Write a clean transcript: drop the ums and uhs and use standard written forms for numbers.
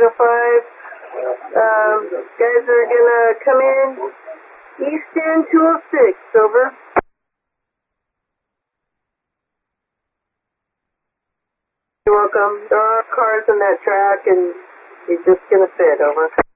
805. Guys are gonna come in. East End 206, over. You're welcome. There are cars on that track and you're just gonna fit, over.